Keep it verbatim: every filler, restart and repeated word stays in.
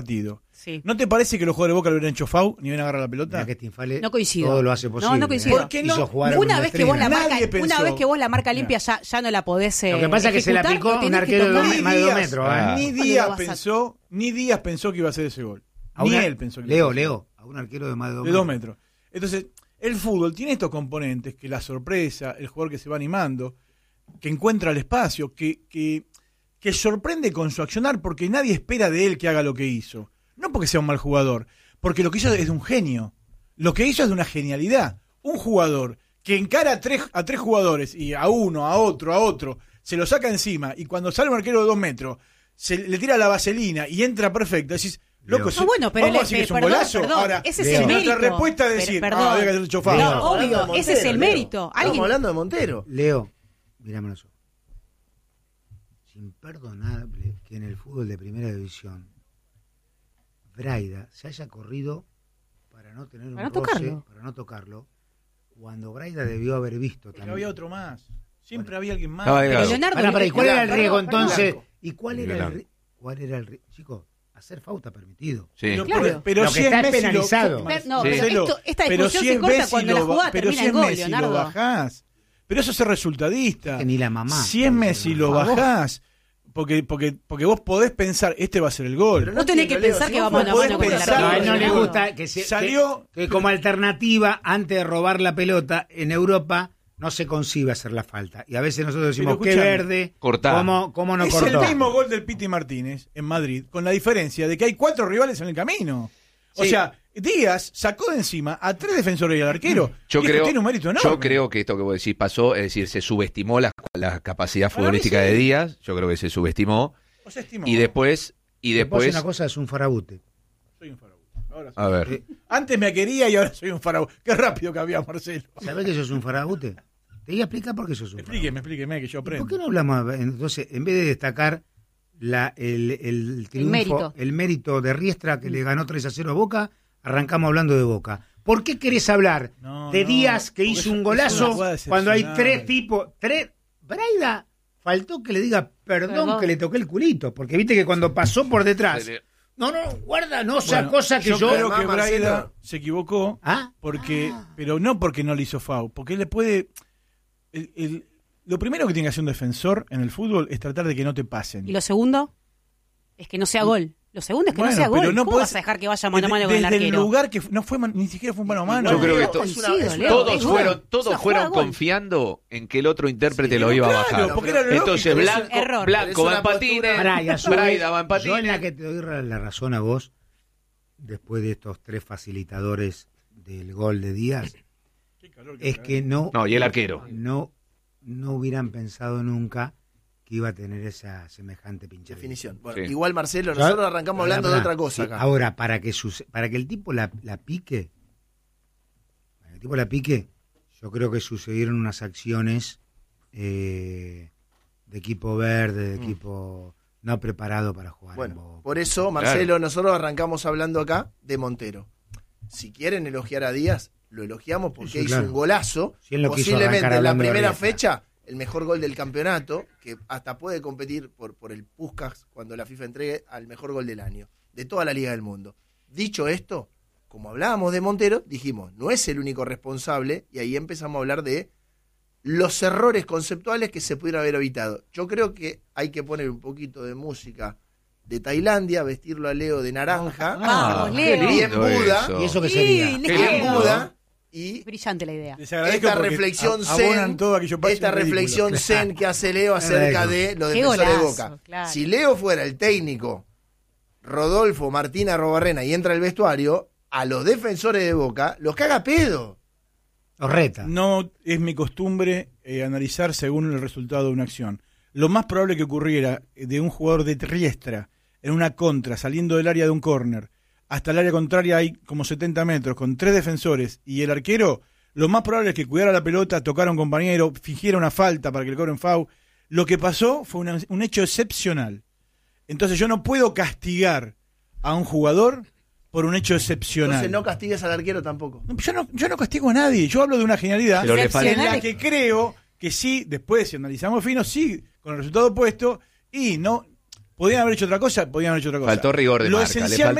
partido. Sí. ¿No te parece que los jugadores de Boca lo hubieran hecho foul ni ven a agarrar la pelota? Que Tinfale No coincido. todo lo hace posible. No, no coincido. ¿eh? ¿Por qué no? Hizo jugar a Una una vez que vos la estrella. marca, Nadie pensó. una vez que vos la marca limpia ya, ya no la podés eh, Lo que pasa es que se la ejecutar, picó lo un tenés que arquero de tocar. dos- más de dos metros. Ah. Ni ¿Cuándo Díaz lo vas a- pensó, ni Díaz pensó que iba a hacer ese gol. A Ni una- él pensó que Leo, iba a hacer. Leo, a un arquero de más de dos De metros. dos metros. Entonces, el fútbol tiene estos componentes, que la sorpresa, el jugador que se va animando, que encuentra el espacio, que, que, que sorprende con su accionar, porque nadie espera de él que haga lo que hizo. No porque sea un mal jugador, porque lo que hizo es de un genio. Lo que hizo es de una genialidad. Un jugador que encara a tres, a tres jugadores, y a uno, a otro, a otro, se lo saca encima, y cuando sale un arquero de dos metros, se le tira la vaselina y entra perfecto, decís, loco, Leo. si- No, bueno, pero vamos le- a decir que es un perdón, golazo. perdón, Ahora, ese es el si nuestra mérito. respuesta es Per- decir, perdón. ah, había que hacer el chofado. No, Estamos hablando obvio, de ese es el Montero, mérito. Leo. Alguien- Estamos hablando de Montero. Leo, mirame los ojos. Es imperdonable que en el fútbol de primera división Braida se haya corrido para no tener un Para no roce, tocarlo. para no tocarlo, cuando Braida debió haber visto Porque también. había otro más. Siempre había alguien más. Estaba Pero Claro. Leonardo, Pará, pará, ¿y cuál era el Perdón, riesgo perdón, entonces? perdón. ¿Y cuál era el Leonardo. riesgo? ¿Cuál era el riesgo? Chicos, hacer falta permitido. Sí. Pero, Claro. pero, pero Lo si que está es es Messi penalizado. Lo, Pero- no, Sí. pero Marcelo, esto- esta pero discusión si se es corta Messi cuando la lo ba- jugada pero termina si en es gol, Messi lo Leonardo. bajás. Pero eso es ser resultadista. Que ni la mamá. Si es Messi lo Por favor. bajás, porque, porque, porque vos podés pensar, este va a ser el gol. Pero Vos tenés que entiendo, Leo, pensar si que vos va mano a podés mano con el pensar- No, a él arquero. no le Salió- gusta que, se, salió- que, que como alternativa, antes de robar la pelota, en Europa no se concibe hacer la falta. Y a veces nosotros decimos, Pero qué escuchame, verde, cortá. ¿cómo, cómo no es cortó? el mismo gol del Piti Martínez en Madrid, con la diferencia de que hay cuatro rivales en el camino. O Sí. sea, Díaz sacó de encima a tres defensores y al arquero. Yo y esto creo, tiene un mérito enorme. yo creo que esto que vos decís pasó, es decir, se subestimó la, la capacidad Para mí futbolística sí. de Díaz, yo creo que se subestimó, O sea, estimó. y después, y Después después, una cosa es un farabute. Soy un faraón. Ahora a soy- ver, Eh, Antes me quería y ahora soy un faraón. Qué rápido que había, Marcelo. ¿Sabés que sos un farabute? Te voy a explicar por qué sos un farabute. Explíqueme, explíqueme, que yo ¿Y aprendo. ¿Por qué no hablamos? Entonces, en vez de destacar la, el, el triunfo, mérito. el mérito de Riestra que le ganó tres a cero a Boca, arrancamos hablando de Boca. ¿Por qué querés hablar No, de no, Díaz que porque hizo es- un es una golazo jugada cuando hay excepcional. tres tipos? Tres. Braida faltó que le diga perdón, Perdón. que le toqué el culito, porque viste que cuando pasó por detrás. Se le- No, no, guarda, no sea Bueno, cosa que yo. yo creo que Además, Braida Marcelo- se equivocó, ¿Ah? porque, pero no porque no le hizo foul, porque él le puede. el- el- lo primero que tiene que hacer un defensor en el fútbol es tratar de que no te pasen. Y lo segundo es que no sea gol. Lo segundo es que Bueno, no sea gol. pero no ¿Cómo podés- vas a dejar que vaya mano a De- mano con el desde arquero? el lugar que no fue man- ni siquiera fue mano a mano. Yo creo que Leo, to- coincido, es una- Leo, todos es gol. fueron, Es todos una fueron jugada gol. confiando en que el otro intérprete Sí, lo iba a claro, bajar. porque era lo Entonces lógico. Blanco, Error. Blanco Pero va es en una patines, postura- Pará, y a su Braida vez, va en yo en la patines. que te doy la razón a vos, después de estos tres facilitadores del gol de Díaz, es que no, No, y el arquero. no, no hubieran pensado nunca que iba a tener esa semejante pinche Definición. Bueno, Sí. igual, Marcelo, nosotros arrancamos hablando de otra cosa acá. Ahora, para que suce- para que el tipo la, la pique, para que el tipo la pique, yo creo que sucedieron unas acciones eh, de equipo verde, de equipo no preparado para jugar en Bueno, Boca. por eso, Marcelo, nosotros arrancamos hablando acá de Montero. Si quieren elogiar a Díaz, lo elogiamos porque Sí, hizo claro. un golazo. Si él no quiso Posiblemente arrancar en la hablando de primera Riestra. fecha, el mejor gol del campeonato, que hasta puede competir por, por el Puskás cuando la FIFA entregue al mejor gol del año, de toda la Liga del Mundo. Dicho esto, como hablábamos de Montero, dijimos, no es el único responsable, y ahí empezamos a hablar de los errores conceptuales que se pudieran haber evitado. Yo creo que hay que poner un poquito de música de Tailandia, vestirlo a Leo de naranja, Vamos, Ah, Leo. qué bien lindo Buda, eso. ¿Y eso que Sí, sería? Leo. Qué bien lindo. Buda, y Brillante la idea. Les agradezco esta porque reflexión a- abonan zen, todo aquello pase esta en ridículo. reflexión zen que hace Leo acerca de los Qué defensores de golazo, Boca. claro. Si Leo fuera el técnico, Rodolfo Martina Robarrena, y entra al vestuario, a los defensores de Boca los caga pedo. Los reta. No es mi costumbre eh, analizar según el resultado de una acción. Lo más probable que ocurriera de un jugador de Riestra en una contra, saliendo del área de un córner, hasta el área contraria hay como setenta metros, con tres defensores y el arquero, lo más probable es que cuidara la pelota, tocara a un compañero, fingiera una falta para que le cobren foul. Lo que pasó fue una- un hecho excepcional. Entonces yo no puedo castigar a un jugador por un hecho excepcional. Entonces no castigues al arquero tampoco. No, yo, no, yo no castigo a nadie, yo hablo de una genialidad Pero le en falta- la que creo que sí, después si analizamos fino, sí, con el resultado opuesto, y no ¿Podían haber hecho otra cosa? Podían haber hecho otra cosa. Faltó rigor de Lo marca, le esencialmente